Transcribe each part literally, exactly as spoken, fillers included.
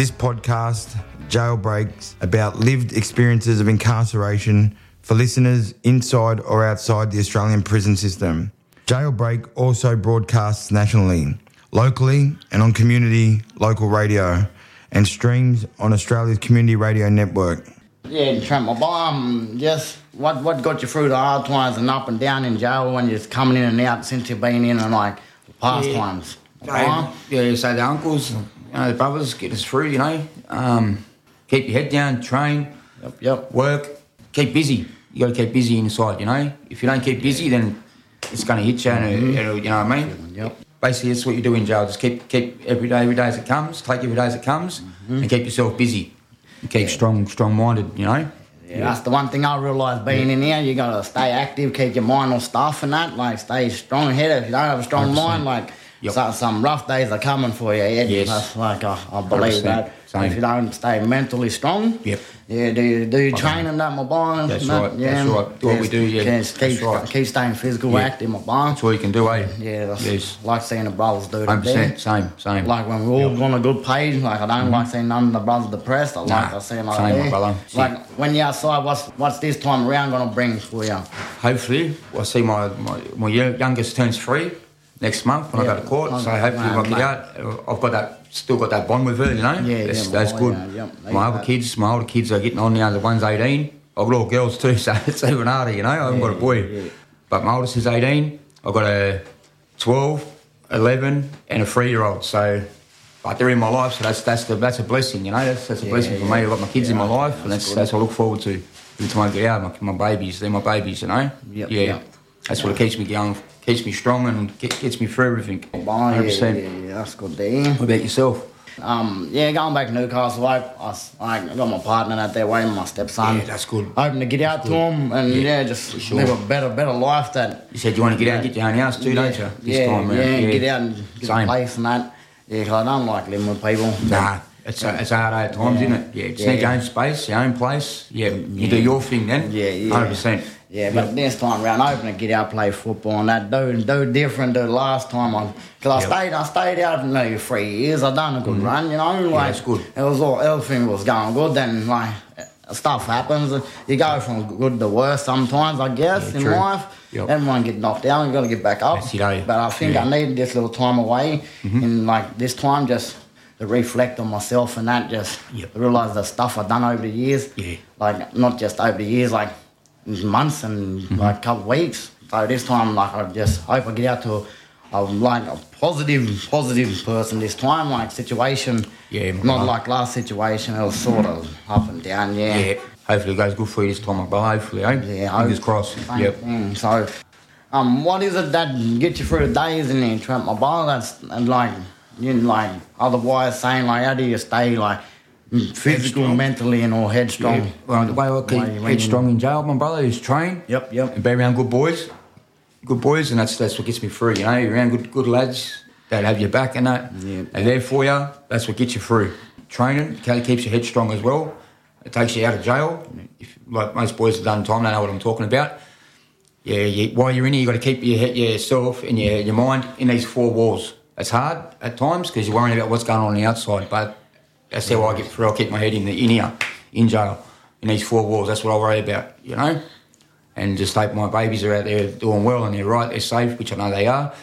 This podcast, Jailbreaks, about lived experiences of incarceration for listeners inside or outside the Australian prison system. Jailbreak also broadcasts nationally, locally and on community local radio, and streams on Australia's community radio network. Yeah, Trent, my um, just what what got you through the hard times and up and down in jail when you're coming in and out since you've been in and like past yeah. times? Yeah, yeah, so the uncles, you know, the brothers get us through, you know. Um, keep your head down, train, Yep, yep. work, keep busy. You got to keep busy inside, you know. If you don't keep busy, then it's going to hit you, and Mm-hmm. it'll, you know what I mean? Yep. Basically, that's what you do in jail. Just keep keep every day, every day as it comes. Take every day as it comes, Mm-hmm. and keep yourself busy. And keep strong, strong-minded, you know. Yeah, yeah, that's the one thing I realised being yeah. in here. You got to stay active, keep your mind on stuff and that. Like, stay strong-headed. If you don't have a strong one hundred percent. Mind, like, yep. so, some rough days are coming for you. Yeah, yes. That's like, I, I believe that. Same. If you don't stay mentally strong, yep. yeah, do you, do you training that, my boy? That's that, right, yeah, that's right. Do what we do, yeah. Keep, That's right. keep staying physical, yeah. active, my boy. That's all you can do, eh? Yeah, that's yes. like seeing the brothers do that. one hundred percent, same, same. Like when we're all yep. on a good page, like I don't mm-hmm. like seeing none of the brothers depressed. I like nah, I see like same, there. my brother. Like when you're outside, what's what's this time around gonna bring for you? Hopefully, I see my, my, my youngest turns three next month when yeah. I go to court. So hopefully when I get out, I've got that, still got that bond with her, you know. Yeah, that's, yeah, that's boy, good. Yeah, yeah. My other that. kids, my older kids are getting on now. The one's eighteen. I've got all girls too, so it's even harder, you know. I haven't yeah, got a boy, yeah. but my oldest is eighteen. I've got a twelve, eleven, and a three-year-old. So, but they're in my life, so that's that's the, that's a blessing, you know. That's that's a yeah, blessing yeah, for me. I've got my kids yeah, in my life, and that's that's that's what I look forward to. Every time I get out, my, my babies, they're my babies, you know. Yep, yeah, yep. that's what keeps me going, keeps me strong, and get, gets me through everything. Oh, yeah, yeah, yeah, that's good to hear. What about yourself? Um, yeah, going back to Newcastle, I, I, I got my partner out there waiting, my stepson. Yeah, that's good. Hoping to get out that's to good. him and yeah, yeah just sure. live a better, better life. That you said you want to get out, and get your own house too, yeah, don't you? This yeah, time around. yeah, yeah, get out and get Same. a place and that. Yeah, because I don't like living with people. Nah, it's a, it's a hard at times, yeah. isn't it? Yeah, just yeah. need your own space, your own place. Yeah, you yeah. do your thing then. Yeah, yeah. one hundred percent. Yeah, but yep. this time round, I hoping to get out, play football, and that do do different to the last time. Because I yep. stayed, I stayed out for nearly three years. I done a good mm-hmm. run, you know. Like, yeah, that's good. It was all everything was going good. Then like stuff happens. You go from good to worse sometimes, I guess, yeah, in true. life. Yep. Everyone get knocked down. You got to get back up. That's it, eh? But I think yeah. I needed this little time away, mm-hmm. and like this time just to reflect on myself and that, just yep. realise the stuff I've done over the years. Yeah. Like not just over the years, like. months and mm-hmm. like a couple of weeks. So this time, like, I just hope I get out to a, a like a positive, positive person this time. Like situation, yeah, not like last situation. It was sort of up and down. Yeah. Yeah. Hopefully, it goes good for you this time, my brother. Hopefully, eh? Yeah. Fingers crossed. Yep. Thing. So, um, what is it that gets you through the days in there, Trent? My brother, that's and like, you know, like otherwise saying like, how do you stay like? Physical, headstrong. Mentally, and all headstrong. Yeah. Well, the way I keep headstrong in jail, my brother, is train. Yep, yep. And be around good boys, good boys, and that's that's what gets me through. You know, you're around good good lads that have your back and that, yep. and they're for you. That's what gets you through. Training keeps your head strong as well. It takes you out of jail. If, like most boys have done time, they know what I'm talking about. Yeah, you, while you're in here, you got to keep your head, yourself and your your mind in these four walls. It's hard at times because you're worrying about what's going on on the outside, but that's how I get through. I keep my head in the in here, in jail, in these four walls. That's what I worry about, you know. And just hope my babies are out there doing well and they're right, they're safe, which I know they are.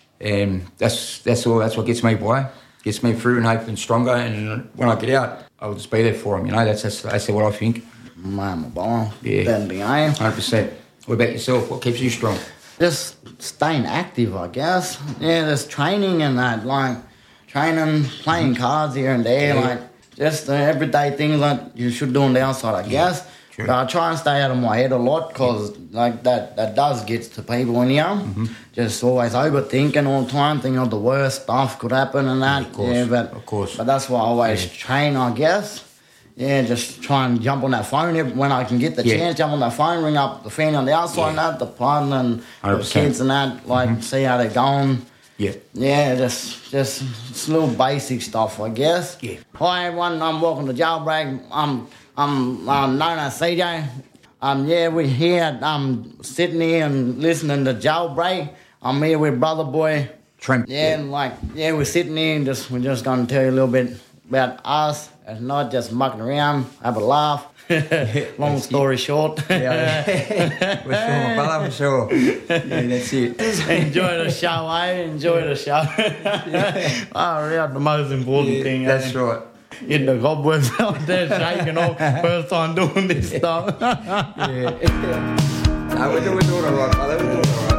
And that's that's all. That's what gets me by, gets me through and hoping stronger. And when I get out, I'll just be there for them. You know, that's that's, that's what I think. Man, my boy. Yeah, then be I. Hundred percent. What about yourself? What keeps you strong? Just staying active, I guess. Yeah, there's training and that, like. Training, playing cards here and there, yeah. like just the everyday things that you should do on the outside, I guess. True. But I try and stay out of my head a lot because like that, that does get to people in here. Mm-hmm. Just always overthinking all the time, thinking of the worst stuff could happen and that. Yeah, of course, yeah, but, of course. But that's why I always yeah. train, I guess. Yeah, just try and jump on that phone when I can get the yeah. chance, jump on that phone, ring up the family on the outside yeah. and that, the partner and one hundred percent. the kids and that, like mm-hmm. see how they're going. Yeah. Yeah, just just just little basic stuff, I guess. Yeah. Hi everyone, I'm welcome to Jailbreak. I'm I'm um, known as C J. Um, yeah, we're here. I'm sitting here and listening to Jailbreak. I'm here with Brother Boy. Trent. Yeah, Yeah. and like yeah, we're sitting here and just we're just gonna tell you a little bit about us and not just mucking around, have a laugh. Long story short. Yeah, for sure, my brother, for sure. Yeah, that's it. Enjoy the show, eh? Enjoy the show. Oh, yeah, the most important Yeah, thing. that's eh? right. Get the cobwebs out there shaking off. First time doing this stuff. Yeah. No, we're doing, we're doing all right, brother. We're doing all right.